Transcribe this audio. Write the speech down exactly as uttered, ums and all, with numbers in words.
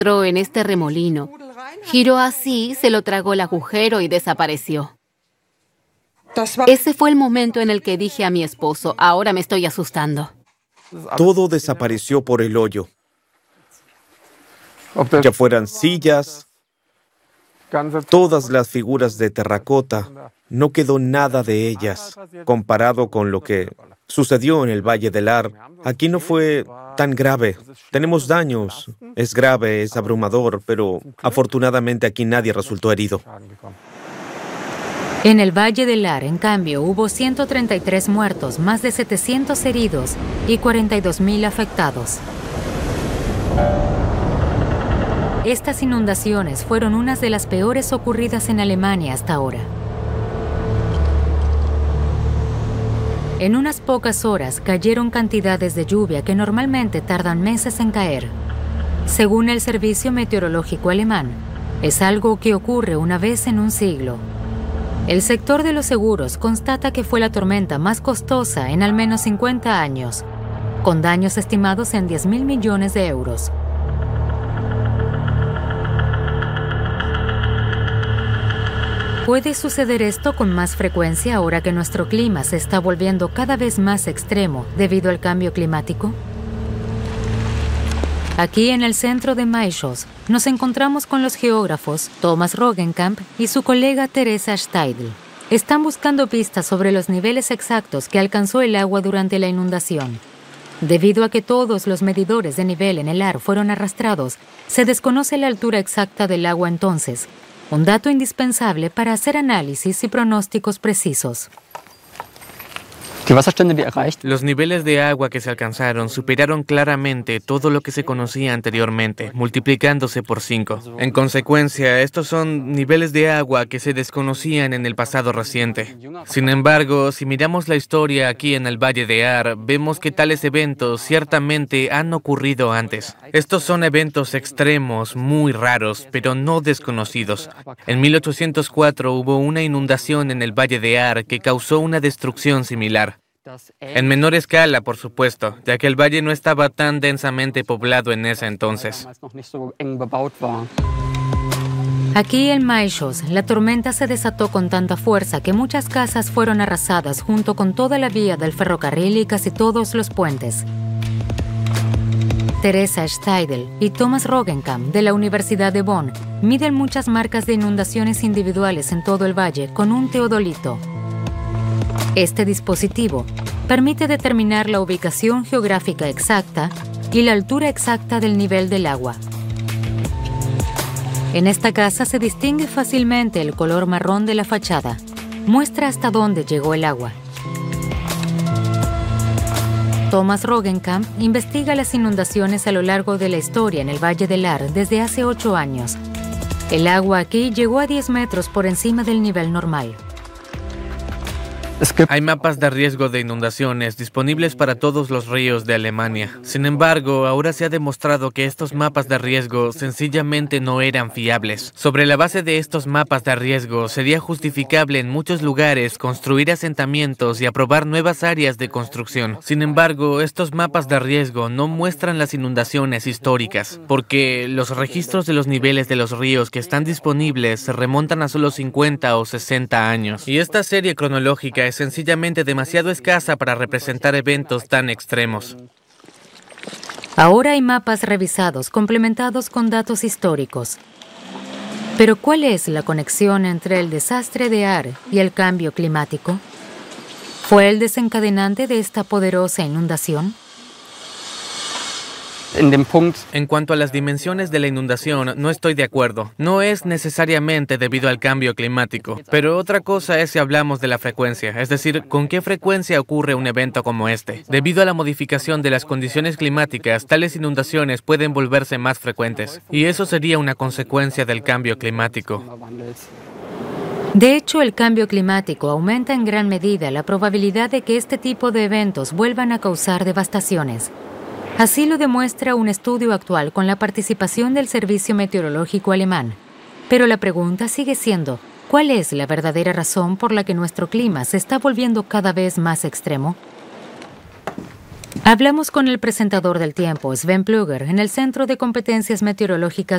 entró en este remolino, giró así, se lo tragó el agujero y desapareció. Ese fue el momento en el que dije a mi esposo, ahora me estoy asustando. Todo desapareció por el hoyo. Ya fueran sillas, todas las figuras de terracota, no quedó nada de ellas. Comparado con lo que sucedió en el Valle del Ar, aquí no fue tan grave. Tenemos daños, es grave, es abrumador, pero afortunadamente aquí nadie resultó herido. En el Valle del Ar, en cambio, hubo ciento treinta y tres muertos, más de setecientos heridos y cuarenta y dos mil afectados. Estas inundaciones fueron unas de las peores ocurridas en Alemania hasta ahora. En unas pocas horas cayeron cantidades de lluvia que normalmente tardan meses en caer. Según el Servicio Meteorológico Alemán, es algo que ocurre una vez en un siglo. El sector de los seguros constata que fue la tormenta más costosa en al menos cincuenta años, con daños estimados en diez mil millones de euros. ¿Puede suceder esto con más frecuencia ahora que nuestro clima se está volviendo cada vez más extremo debido al cambio climático? Aquí en el centro de Maischoss nos encontramos con los geógrafos Thomas Roggenkamp y su colega Teresa Steidl. Están buscando pistas sobre los niveles exactos que alcanzó el agua durante la inundación. Debido a que todos los medidores de nivel en el Ar fueron arrastrados, se desconoce la altura exacta del agua entonces, un dato indispensable para hacer análisis y pronósticos precisos. Los niveles de agua que se alcanzaron superaron claramente todo lo que se conocía anteriormente, multiplicándose por cinco. En consecuencia, estos son niveles de agua que se desconocían en el pasado reciente. Sin embargo, si miramos la historia aquí en el Valle de Ar, vemos que tales eventos ciertamente han ocurrido antes. Estos son eventos extremos, muy raros, pero no desconocidos. En mil ochocientos cuatro hubo una inundación en el Valle de Ar que causó una destrucción similar. En menor escala, por supuesto, ya que el valle no estaba tan densamente poblado en ese entonces. Aquí en Maischoss, la tormenta se desató con tanta fuerza que muchas casas fueron arrasadas junto con toda la vía del ferrocarril y casi todos los puentes. Teresa Steidl y Thomas Roggenkamp de la Universidad de Bonn miden muchas marcas de inundaciones individuales en todo el valle con un teodolito. Este dispositivo permite determinar la ubicación geográfica exacta y la altura exacta del nivel del agua. En esta casa se distingue fácilmente el color marrón de la fachada. Muestra hasta dónde llegó el agua. Thomas Roggenkamp investiga las inundaciones a lo largo de la historia en el Valle del Ar desde hace ocho años. El agua aquí llegó a diez metros por encima del nivel normal. Hay mapas de riesgo de inundaciones disponibles para todos los ríos de Alemania. Sin embargo, ahora se ha demostrado que estos mapas de riesgo sencillamente no eran fiables. Sobre la base de estos mapas de riesgo, sería justificable en muchos lugares construir asentamientos y aprobar nuevas áreas de construcción. Sin embargo, estos mapas de riesgo no muestran las inundaciones históricas, porque los registros de los niveles de los ríos que están disponibles se remontan a solo cincuenta o sesenta años. Y esta serie cronológica es sencillamente demasiado escasa para representar eventos tan extremos. Ahora hay mapas revisados complementados con datos históricos. Pero ¿cuál es la conexión entre el desastre de Ar y el cambio climático? ¿Fue el desencadenante de esta poderosa inundación? En cuanto a las dimensiones de la inundación, no estoy de acuerdo. No es necesariamente debido al cambio climático, pero otra cosa es si hablamos de la frecuencia, es decir, con qué frecuencia ocurre un evento como este. Debido a la modificación de las condiciones climáticas, tales inundaciones pueden volverse más frecuentes, y eso sería una consecuencia del cambio climático. De hecho, el cambio climático aumenta en gran medida la probabilidad de que este tipo de eventos vuelvan a causar devastaciones. Así lo demuestra un estudio actual con la participación del Servicio Meteorológico Alemán. Pero la pregunta sigue siendo, ¿cuál es la verdadera razón por la que nuestro clima se está volviendo cada vez más extremo? Hablamos con el presentador del tiempo, Sven Plugger, en el Centro de Competencias Meteorológicas